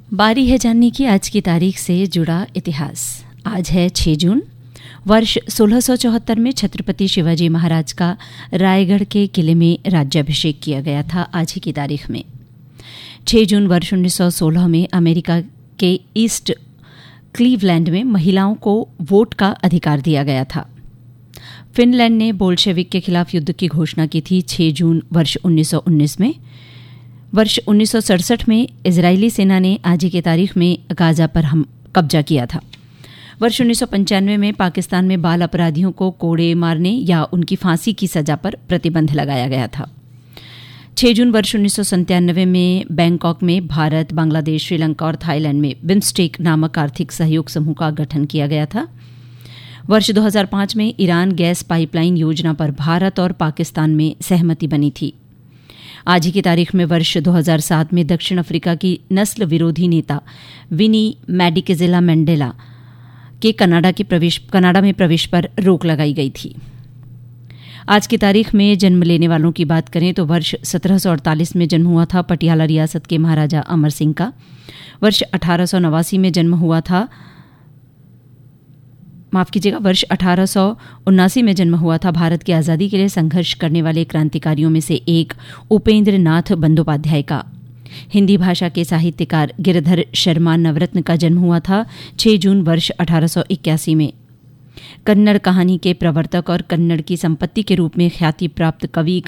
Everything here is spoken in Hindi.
बारी है जानने की आज की तारीख से जुड़ा इतिहास। आज है 6 जून। वर्ष 1674 में छत्रपति शिवाजी महाराज का रायगढ़ के किले में राज्याभिषेक किया गया था। आज ही की तारीख में 6 जून वर्ष 1916 में अमेरिका के ईस्ट क्लीवलैंड में महिलाओं को वोट का अधिकार दिया गया था। फिनलैंड ने बोल्शेविक के खिलाफ युद्ध की घोषणा की थी 6 जून वर्ष 1919 में। वर्ष 1967 में इजरायली सेना ने आज ही की तारीख में गाजा पर कब्जा किया था। वर्ष 1995 में पाकिस्तान में बाल अपराधियों को कोड़े मारने या उनकी फांसी की सजा पर प्रतिबंध लगाया गया था। 6 जून वर्ष 1997 में बैंकॉक में भारत, बांग्लादेश, श्रीलंका और थाईलैंड में बिम्स्टेक नामक आर्थिक सहयोग समूह का गठन किया गया था। वर्ष 2005 में ईरान गैस पाइपलाइन योजना पर भारत और पाकिस्तान में सहमति बनी थी। आज ही की तारीख में वर्ष 2007 में दक्षिण अफ्रीका की नस्ल विरोधी नेता विनी मैडिकिजेला मैंडेला के कनाडा में प्रवेश पर रोक लगाई गई थी। आज की तारीख में जन्म लेने वालों की बात करें तो वर्ष 1748 में जन्म हुआ था पटियाला रियासत के महाराजा अमर सिंह का। वर्ष 1889 में जन्म हुआ था वर्ष 1879 में जन्म हुआ था भारत की आज़ादी के लिए संघर्ष करने वाले क्रांतिकारियों में से एक उपेंद्र नाथ बंदोपाध्याय का। हिंदी भाषा के साहित्यकार गिरधर शर्मा नवरत्न का जन्म हुआ था 6 जून वर्ष 1881 में। कन्नड़ कहानी के प्रवर्तक और कन्नड़ की संपत्ति के रूप में ख्याति प्राप्त कवि